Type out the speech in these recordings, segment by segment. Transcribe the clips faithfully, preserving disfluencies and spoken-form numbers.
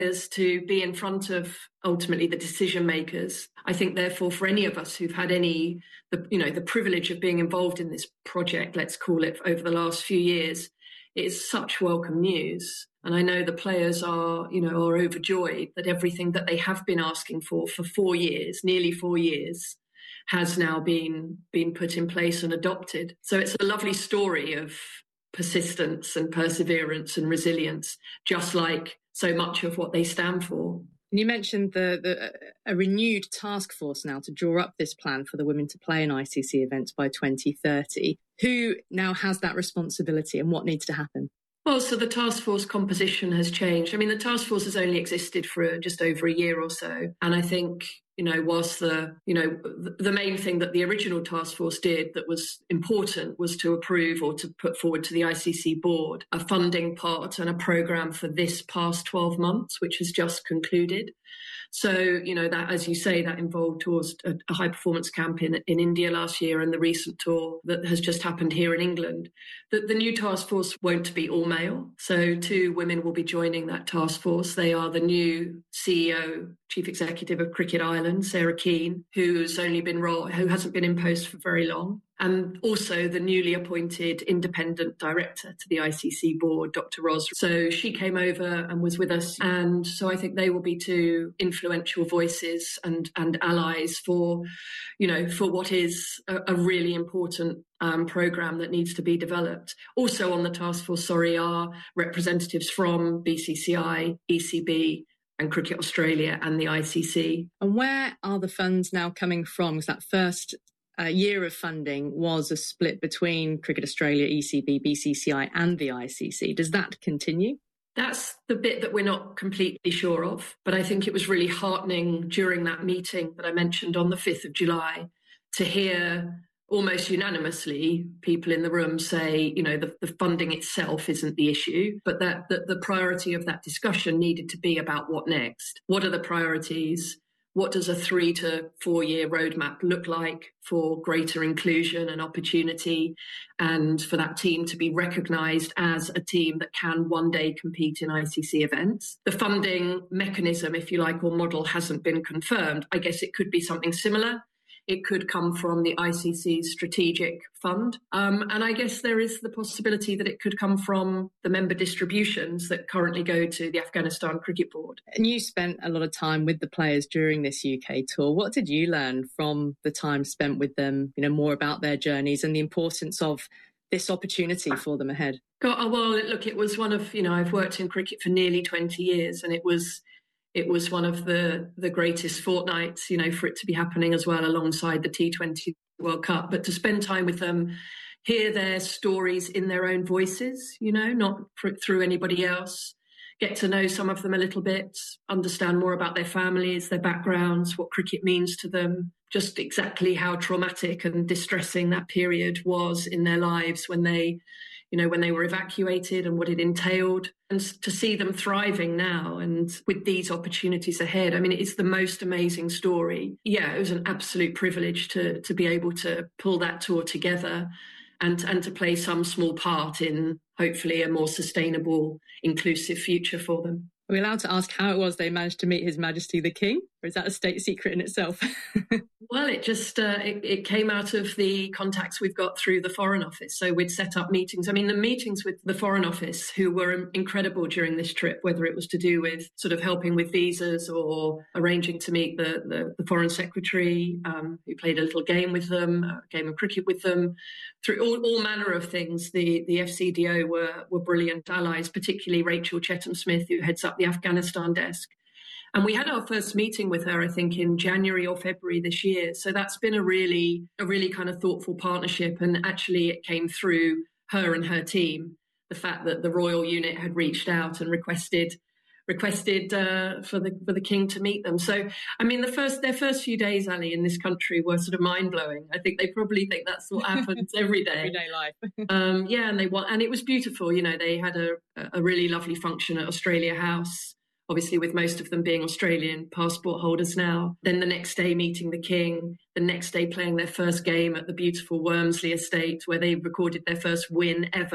players to be in front of ultimately the decision makers. I think, therefore, for any of us who've had any, the, you know, the privilege of being involved in this project, let's call it, over the last few years, it is such welcome news. And I know the players are, you know, are overjoyed that everything that they have been asking for for four years, nearly four years, has now been been put in place and adopted. So it's a lovely story of persistence and perseverance and resilience, just like so much of what they stand for. You mentioned the, the a renewed task force now to draw up this plan for the women to play in I C C events by twenty thirty. Who now has that responsibility and what needs to happen? Well, so the task force composition has changed. I mean, the task force has only existed for just over a year or so. And I think, you know, whilst the, you know, the main thing that the original task force did that was important was to approve or to put forward to the I C C board a funding part and a programme for this past twelve months, which has just concluded. So, you know, that, as you say, that involved tours, a, a high performance camp in, in India last year and the recent tour that has just happened here in England. The, the new task force won't be all male. So two women will be joining that task force. They are the new C E O, Chief Executive of Cricket Ireland, Sarah Keane, who's only been role, who hasn't been in post for very long. And also the newly appointed independent director to the I C C board, Doctor Ros. So she came over and was with us. And so I think they will be two influential voices and, and allies for, you know, for what is a, a really important um, programme that needs to be developed. Also on the task force, sorry, are representatives from B C C I, E C B, and Cricket Australia and the I C C. And where are the funds now coming from? Because that first uh, year of funding was a split between Cricket Australia, E C B, B C C I and the I C C. Does that continue? That's the bit that we're not completely sure of. But I think it was really heartening during that meeting that I mentioned on the fifth of July to hear almost unanimously people in the room say, you know, the, the funding itself isn't the issue, but that, that the priority of that discussion needed to be about what next. What are the priorities? What does a three to four year roadmap look like for greater inclusion and opportunity and for that team to be recognised as a team that can one day compete in I C C events? The funding mechanism, if you like, or model hasn't been confirmed. I guess it could be something similar. It could come from the I C C's strategic fund. Um, and I guess there is the possibility that it could come from the member distributions that currently go to the Afghanistan Cricket Board. And you spent a lot of time with the players during this U K tour. What did you learn from the time spent with them, you know, more about their journeys and the importance of this opportunity for them ahead? God, well, look, it was one of, you know, I've worked in cricket for nearly twenty years and it was It was one of the, the greatest fortnights, you know, for it to be happening as well alongside the T twenty World Cup. But to spend time with them, hear their stories in their own voices, you know, not through anybody else, get to know some of them a little bit, understand more about their families, their backgrounds, what cricket means to them, just exactly how traumatic and distressing that period was in their lives when they, you know, when they were evacuated and what it entailed, and to see them thriving now and with these opportunities ahead. I mean, it's the most amazing story. Yeah, it was an absolute privilege to to be able to pull that tour together and, and to play some small part in hopefully a more sustainable, inclusive future for them. Are we allowed to ask how it was they managed to meet His Majesty the King? Or is that a state secret in itself? Well, it just uh, it, it came out of the contacts we've got through the Foreign Office. So we'd set up meetings. I mean, the meetings with the Foreign Office, who were incredible during this trip, whether it was to do with sort of helping with visas or arranging to meet the, the, the Foreign Secretary, um, who played a little game with them, a game of cricket with them, through all, all manner of things. The, the F C D O were, were brilliant allies, particularly Rachel Chettam-Smith, who heads up the Afghanistan desk. And we had our first meeting with her, I think, in January or February this year. So that's been a really, a really kind of thoughtful partnership. And actually it came through her and her team, the fact that the royal unit had reached out and requested requested uh, for the for the King to meet them. So, I mean, the first their first few days, Ali, in this country were sort of mind-blowing. I think they probably think that's what happens every day. Everyday life. um, yeah, and they want, and it was beautiful. You know, they had a, a really lovely function at Australia House, obviously with most of them being Australian passport holders now. Then the next day meeting the King, the next day playing their first game at the beautiful Wormsley estate where they recorded their first win ever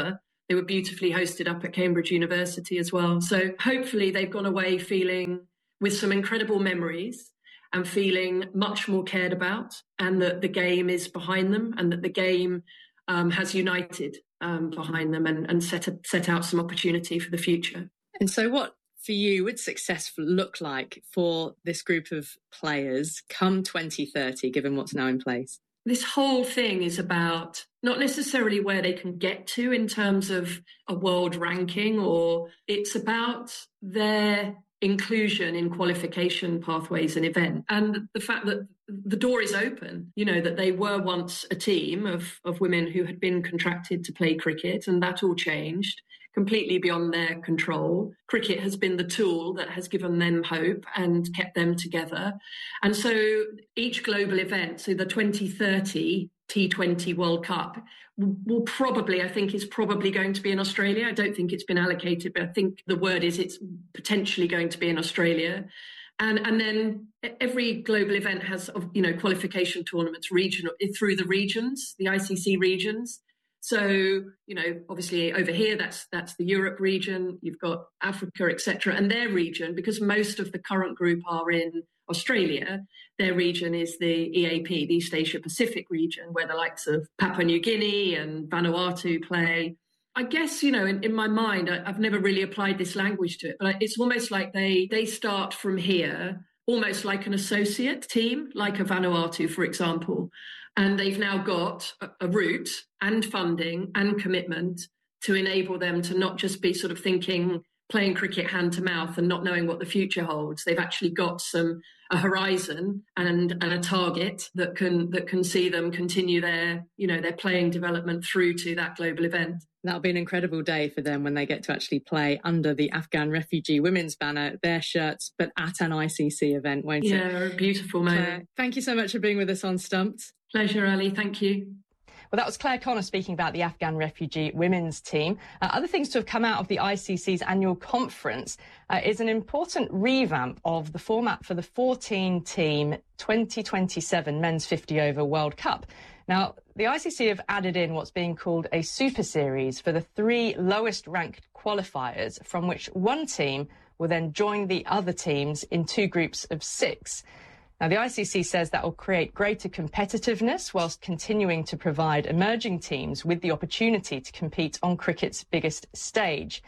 They were beautifully hosted up at Cambridge University as well. So hopefully they've gone away feeling with some incredible memories and feeling much more cared about, and that the game is behind them, and that the game um, has united um, behind them, and, and set, a, set out some opportunity for the future. And so what, for you, would success look like for this group of players come twenty thirty, given what's now in place? This whole thing is about not necessarily where they can get to in terms of a world ranking, or it's about their inclusion in qualification pathways and event. And the fact that the door is open, you know, that they were once a team of, of women who had been contracted to play cricket, and that all changed completely beyond their control. Cricket has been the tool that has given them hope and kept them together. And so each global event, so the twenty thirty T twenty World Cup, will probably, I think, is probably going to be in Australia. I don't think it's been allocated, but I think the word is it's potentially going to be in Australia. And and then every global event has, you know, qualification tournaments regional through the regions, the I C C regions. So, you know, obviously over here, that's that's the Europe region. You've got Africa, et cetera, and their region, because most of the current group are in Australia, their region is the E A P, the East Asia Pacific region, where the likes of Papua New Guinea and Vanuatu play. I guess, you know, in, in my mind, I, I've never really applied this language to it, but it's almost like they they start from here, almost like an associate team, like a Vanuatu, for example. And they've now got a, a route and funding and commitment to enable them to not just be sort of thinking, playing cricket hand to mouth and not knowing what the future holds. They've actually got some a horizon and and a target that can that can see them continue their, you know, their playing development through to that global event. That'll be an incredible day for them when they get to actually play under the Afghan refugee women's banner, their shirts, but at an I C C event, won't it? Yeah, a beautiful moment. Claire, thank you so much for being with us on Stumped. Pleasure, Ali. Thank you. Well, that was Claire Connor speaking about the Afghan refugee women's team. Uh, other things to have come out of the I C C's annual conference uh, is an important revamp of the format for the fourteen-team twenty twenty-seven Men's fifty over World Cup. Now, the I C C have added in what's being called a Super Series for the three lowest-ranked qualifiers, from which one team will then join the other teams in two groups of six. Now, the I C C says that will create greater competitiveness whilst continuing to provide emerging teams with the opportunity to compete on cricket's biggest stage.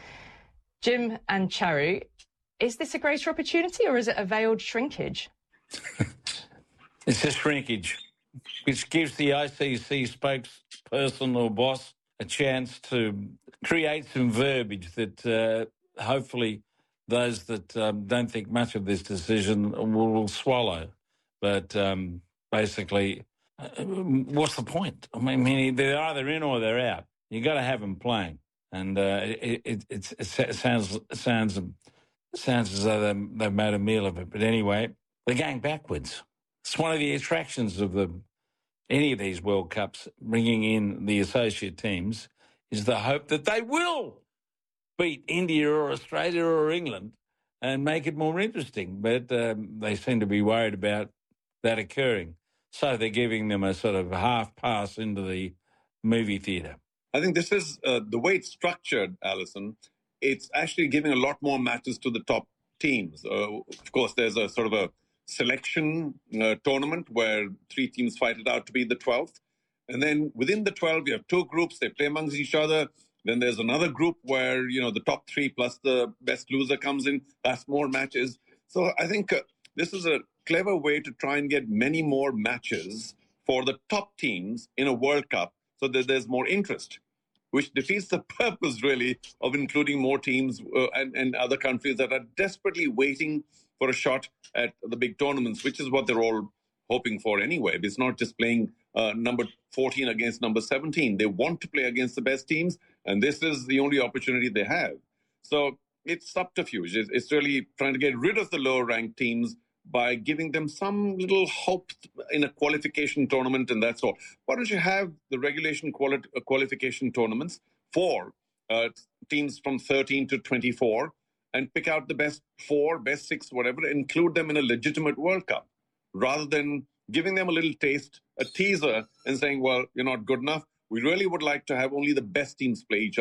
Jim and Charu, is this a greater opportunity or is it a veiled shrinkage? It's a shrinkage, which gives the I C C spokesperson or boss a chance to create some verbiage that uh, hopefully those that um, don't think much of this decision will, will swallow. But um, basically, uh, what's the point? I mean, they're either in or they're out. You got to have them playing, and uh, it, it, it, it sounds sounds sounds as though they, they've made a meal of it. But anyway, they're going backwards. It's one of the attractions of the any of these World Cups, bringing in the associate teams, is the hope that they will beat India or Australia or England and make it more interesting. But um, they seem to be worried about that occurring. So they're giving them a sort of half pass into the movie theatre. I think this is uh, the way it's structured, Alison. It's actually giving a lot more matches to the top teams. Uh, of course, there's a sort of a selection uh, tournament where three teams fight it out to be the twelfth. And then within the twelve, you have two groups. They play amongst each other. Then there's another group where, you know, the top three plus the best loser comes in. That's more matches. So I think uh, this is a clever way to try and get many more matches for the top teams in a World Cup so that there's more interest, which defeats the purpose, really, of including more teams uh, and, and other countries that are desperately waiting for a shot at the big tournaments, which is what they're all hoping for anyway. It's not just playing uh, number fourteen against number seventeen. They want to play against the best teams, and this is the only opportunity they have. So it's subterfuge. It's, it's really trying to get rid of the lower-ranked teams by giving them some little hope in a qualification tournament, and that's all. Why don't you have the regulation quali- qualification tournaments for uh, teams from thirteen to twenty-four and pick out the best four, best six, whatever, include them in a legitimate World Cup, rather than giving them a little taste, a teaser, and saying, well, you're not good enough. We really would like to have only the best teams play each other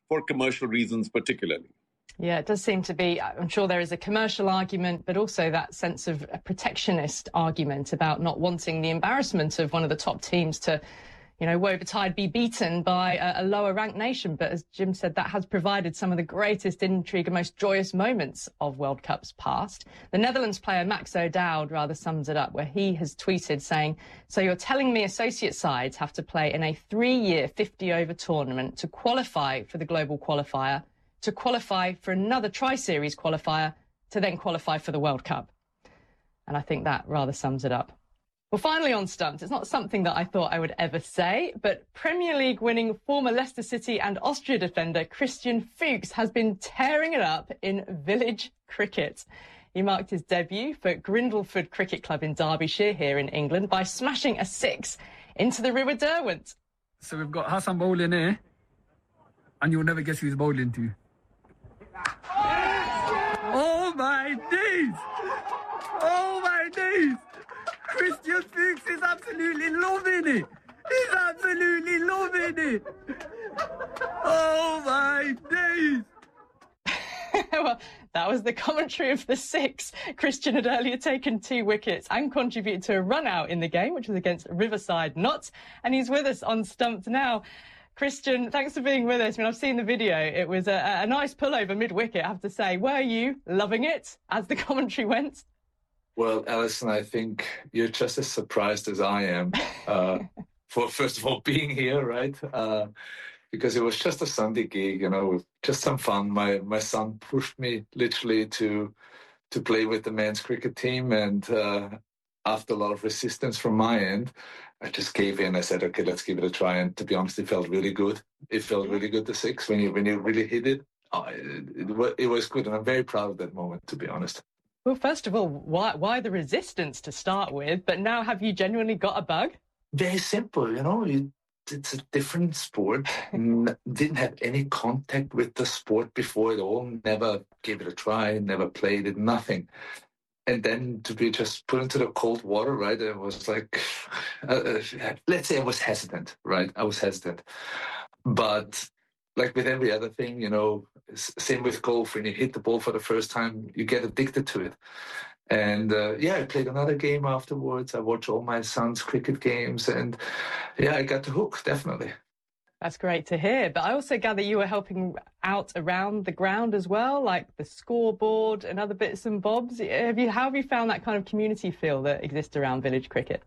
for commercial reasons particularly. Yeah, it does seem to be. I'm sure there is a commercial argument, but also that sense of a protectionist argument about not wanting the embarrassment of one of the top teams to, you know, woe betide be beaten by a, a lower ranked nation. But as Jim said, that has provided some of the greatest intrigue and most joyous moments of World Cups past. The Netherlands player Max O'Dowd rather sums it up, where he has tweeted saying, "So you're telling me associate sides have to play in a three-year fifty over tournament to qualify for the global qualifier, to qualify for another tri-series qualifier, to then qualify for the World Cup." And I think that rather sums it up. Well, finally on Stumped, it's not something that I thought I would ever say, but Premier League winning former Leicester City and Austria defender Christian Fuchs has been tearing it up in village cricket. He marked his debut for Grindleford Cricket Club in Derbyshire here in England by smashing a six into the River Derwent. So we've got Hassan bowling here, and you'll never guess who he's bowling to. Oh my days! Oh my days! Christian Fuchs is absolutely loving it! He's absolutely loving it! Oh my days! Well, that was the commentary of the six. Christian had earlier taken two wickets and contributed to a run out in the game, which was against Riverside Notts, and he's with us on Stumped now. Christian, thanks for being with us. I mean, I've seen the video. It was a, a nice pullover mid-wicket, I have to say. Were you loving it as the commentary went? Well, Alison, I think you're just as surprised as I am uh, for, first of all, being here, right? Uh, because it was just a Sunday gig, you know, just some fun. My my son pushed me literally to to play with the men's cricket team, and uh, after a lot of resistance from my end, I just gave in. I said, okay, let's give it a try. And to be honest, it felt really good. It felt really good, the six, when you when you really hit it. Oh, it, it, it was good, and I'm very proud of that moment, to be honest. Well, first of all, why why the resistance to start with? But now, have you genuinely got a bug? Very simple, you know. You, it's a different sport. N- didn't have any contact with the sport before at all. Never gave it a try. Never played it. Nothing. And then to be just put into the cold water, right? It was like, uh, let's say I was hesitant, right? I was hesitant. But like with every other thing, you know, same with golf. When you hit the ball for the first time, you get addicted to it. And uh, yeah, I played another game afterwards. I watched all my son's cricket games. And yeah, I got the hook, definitely. That's great to hear. But I also gather you were helping out around the ground as well, like the scoreboard and other bits and bobs. Have you, how have you found that kind of community feel that exists around village cricket?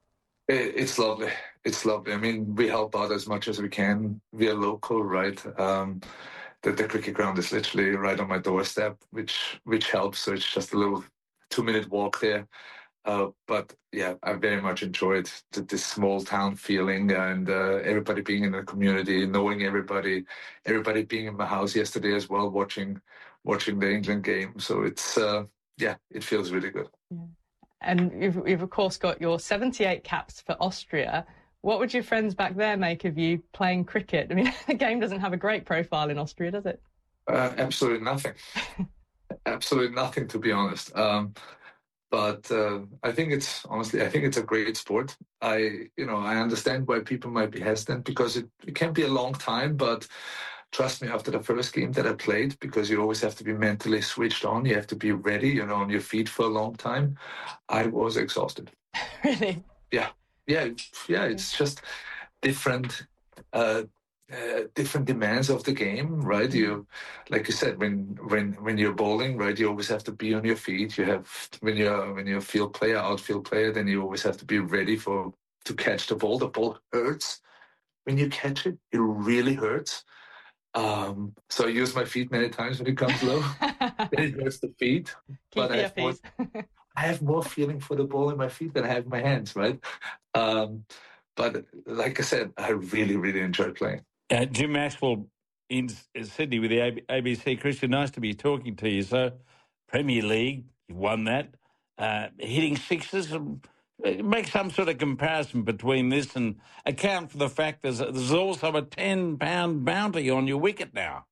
It's lovely. It's lovely. I mean, we help out as much as we can. We are local, right? Um, the, the cricket ground is literally right on my doorstep, which which helps. So it's just a little two-minute walk there. Uh, but yeah, I very much enjoyed the, this small town feeling, and uh, everybody being in the community, knowing everybody, everybody being in my house yesterday as well, watching watching the England game. So it's uh, yeah, it feels really good. Yeah. And you've, you've of course got your seventy-eight caps for Austria. What would your friends back there make of you playing cricket? I mean, the game doesn't have a great profile in Austria, does it? Uh, absolutely nothing. Absolutely nothing, to be honest. Um, But uh, I think it's, honestly, I think it's a great sport. I, you know, I understand why people might be hesitant, because it, it can be a long time, but trust me, after the first game that I played, because you always have to be mentally switched on, you have to be ready, you know, on your feet for a long time, I was exhausted. Really? Yeah. Yeah. Yeah. It's just different, uh, Uh, different demands of the game, right? You, like you said, when when when you're bowling, right, you always have to be on your feet. You have when you're when you're a field player, outfield player, then you always have to be ready for to catch the ball. The ball hurts when you catch it; it really hurts. Um, so I use my feet many times when it comes low. Then it hurts the feet. Keep but I have, more, I have more feeling for the ball in my feet than I have in my hands, right? Um, but like I said, I really really enjoy playing. Uh, Jim Maxwell in Sydney with the A B C. Christian, nice to be talking to you. So, Premier League, you won that. Uh, hitting sixes, make some sort of comparison between this and account for the fact there's, there's also a ten pound bounty on your wicket now.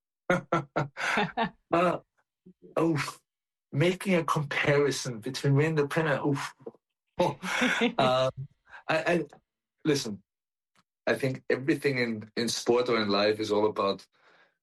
uh, oh, making a comparison between winning the Premier. Oh, uh, I, I listen. I think everything in, in sport or in life is all about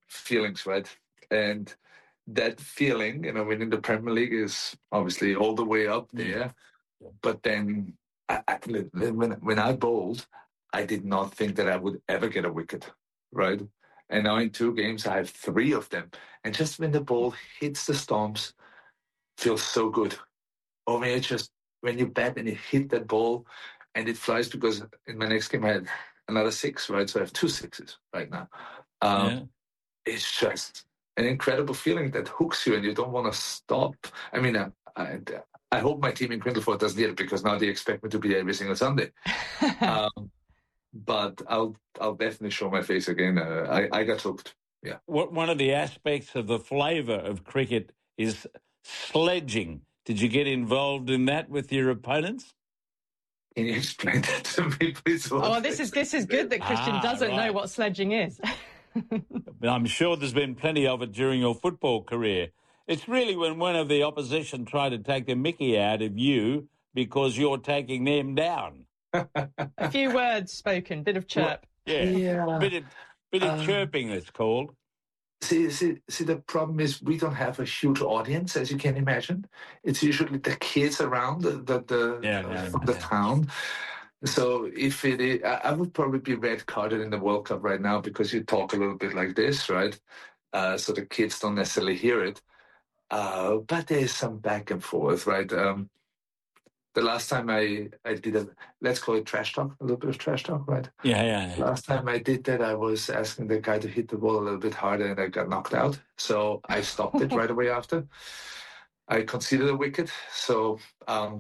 feelings, right? And that feeling, you know, winning the Premier League is obviously all the way up there. Yeah. But then I, I, when, when I bowled, I did not think that I would ever get a wicket, right? And now in two games, I have three of them. And just when the ball hits the stumps, feels so good. I mean, it's just when you bat and you hit that ball and it flies, because in my next game I had another six, right? So I have two sixes right now. Um, yeah. It's just an incredible feeling that hooks you and you don't want to stop. I mean, I, I, I hope my team in Grindleford doesn't need it, because now they expect me to be there every single Sunday. um, but I'll I'll definitely show my face again. Uh, I, I got hooked. Yeah. One of the aspects of the flavour of cricket is sledging. Did you get involved in that with your opponents? Can you explain that to me, please? Oh, well, this is this is good that Christian ah, doesn't right. know what sledging is. I'm sure there's been plenty of it during your football career. It's really when one of the opposition try to take the mickey out of you because you're taking them down. A few words spoken, bit of chirp. Well, yeah, yeah. bit of bit of um, chirping. It's called. See, see, see. The problem is we don't have a huge audience, as you can imagine. It's usually the kids around the the, the yeah, uh, yeah, from yeah. the town. So if it is, I would probably be red carded in the World Cup right now, because you talk a little bit like this, right? Uh, so the kids don't necessarily hear it. Uh, but there's some back and forth, right? Um, the last time I, I did a, let's call it trash talk, a little bit of trash talk, right? Yeah, yeah, yeah. Last time I did that, I was asking the guy to hit the ball a little bit harder and I got knocked out. So I stopped it right away after. I conceded a wicket. So um,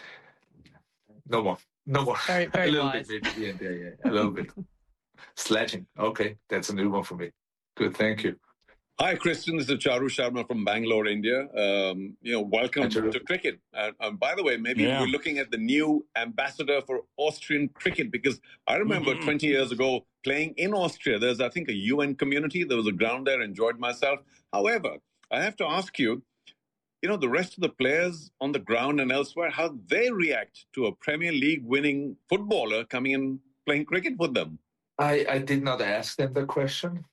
no more. No more. Very, very a little wise. bit, maybe. Yeah, yeah, yeah, a little bit. Sledging. Okay, that's a new one for me. Good, thank you. Hi, Christian. This is Charu Sharma from Bangalore, India. Um, you know, welcome to, to cricket. Uh, um, by the way, maybe yeah. we're looking at the new ambassador for Austrian cricket, because I remember mm-hmm. twenty years ago playing in Austria. There's, I think, a U N community. There was a ground there. Enjoyed myself. However, I have to ask you, you know, the rest of the players on the ground and elsewhere, how they react to a Premier League winning footballer coming and playing cricket with them. I, I did not ask them the question.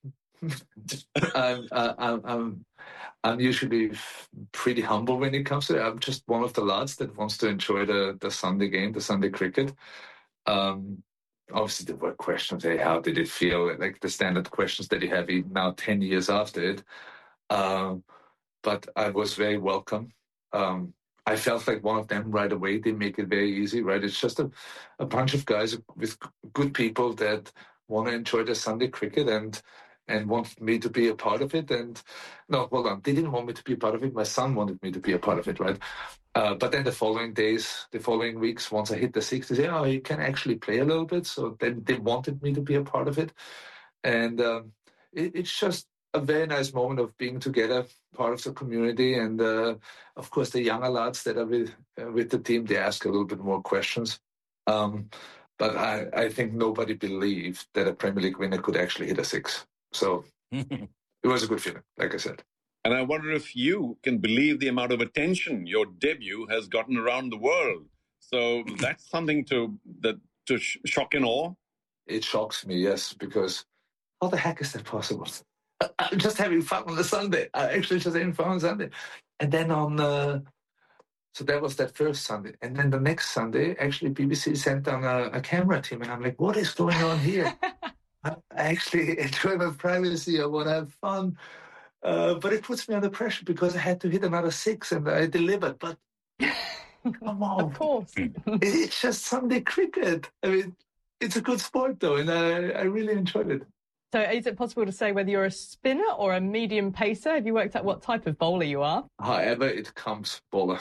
I'm, I'm, I'm, I'm usually pretty humble when it comes to it. I'm just one of the lads that wants to enjoy the, the Sunday game, the Sunday cricket. Um, obviously, there were questions, hey, how did it feel? Like the standard questions that you have now ten years after it. Um, but I was very welcome. Um, I felt like one of them right away. They make it very easy, right? It's just a, a bunch of guys with good people that want to enjoy the Sunday cricket and and want me to be a part of it. And no, hold on. They didn't want me to be a part of it. My son wanted me to be a part of it, right? Uh, but then the following days, the following weeks, once I hit the six, they say, oh, you can actually play a little bit. So then they wanted me to be a part of it. And um, it, it's just a very nice moment of being together, part of the community. And uh, of course, the younger lads that are with, uh, with the team, they ask a little bit more questions. Um, but I, I think nobody believed that a Premier League winner could actually hit a six. So it was a good feeling, like I said. And I wonder if you can believe the amount of attention your debut has gotten around the world. So that's something to that to sh- shock and awe. It shocks me, yes, because how the heck is that possible? I'm just having fun on a Sunday. I actually just having fun on Sunday. And then on, uh, so that was that first Sunday. And then the next Sunday, actually B B C sent down a, a camera team. And I'm like, what is going on here? I actually enjoy my privacy. I want to have fun. Uh, but it puts me under pressure because I had to hit another six and I delivered. But come on. Of course. It's just Sunday cricket. I mean, it's a good sport, though, and I, I really enjoyed it. So is it possible to say whether you're a spinner or a medium pacer? Have you worked out what type of bowler you are? However it comes, bowler.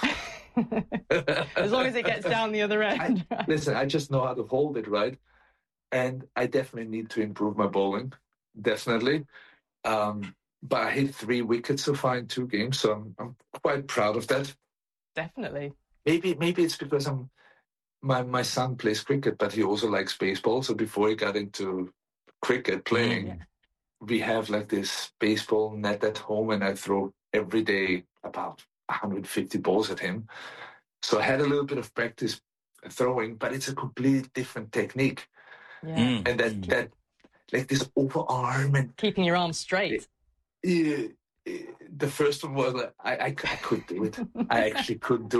As long as it gets down the other end. I, listen, I just know how to hold it, right? And I definitely need to improve my bowling, definitely. Um, but I hit three wickets so far in two games, so I'm, I'm quite proud of that. Definitely. Maybe maybe it's because I'm my, my son plays cricket, but he also likes baseball. So before he got into cricket playing, mm, yeah. we have like this baseball net at home, and I throw every day about one hundred fifty balls at him. So I had a little bit of practice throwing, but it's a completely different technique. Yeah. Mm. And that, that like this overarm and keeping your arms straight. Yeah, the first one was like, I, I, I could do it. I actually could do